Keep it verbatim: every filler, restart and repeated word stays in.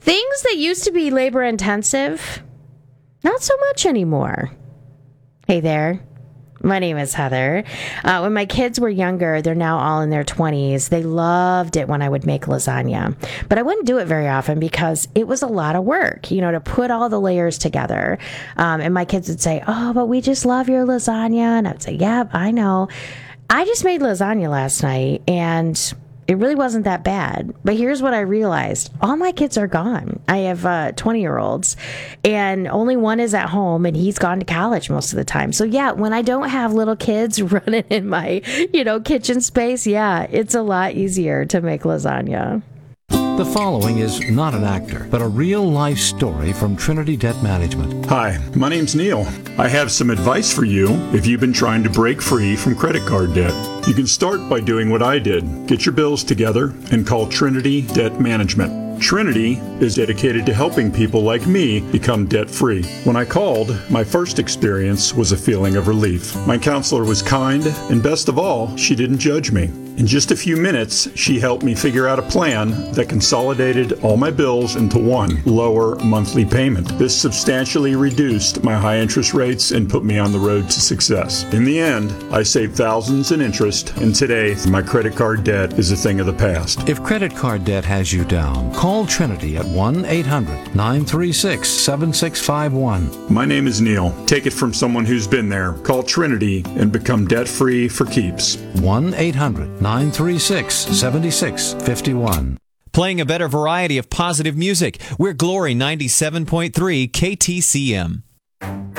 Things that used to be labor intensive, not so much anymore. Hey there. My name is Heather. Uh, when my kids were younger, they're now all in their twenties. They loved it when I would make lasagna. But I wouldn't do it very often because it was a lot of work, you know, to put all the layers together. Um, and my kids would say, oh, but we just love your lasagna. And I would say, yeah, I know. I just made lasagna last night and it really wasn't that bad. But here's what I realized. All my kids are gone. I have uh, twenty-year-olds, and only one is at home, and he's gone to college most of the time. So, yeah, when I don't have little kids running in my, you know, kitchen space, yeah, it's a lot easier to make lasagna. The following is not an actor, but a real-life story from Trinity Debt Management. Hi, my name's Neil. I have some advice for you if you've been trying to break free from credit card debt. You can start by doing what I did. Get your bills together and call Trinity Debt Management. Trinity is dedicated to helping people like me become debt-free. When I called, my first experience was a feeling of relief. My counselor was kind, and best of all, she didn't judge me. In just a few minutes, she helped me figure out a plan that consolidated all my bills into one lower monthly payment. This substantially reduced my high interest rates and put me on the road to success. In the end, I saved thousands in interest, and today, my credit card debt is a thing of the past. If credit card debt has you down, call Trinity at one eight hundred nine three six seven six five one. My name is Neil. Take it from someone who's been there. Call Trinity and become debt-free for keeps. one eight hundred nine three six seven six five one. Playing a better variety of positive music. We're Glory ninety-seven point three K T C M.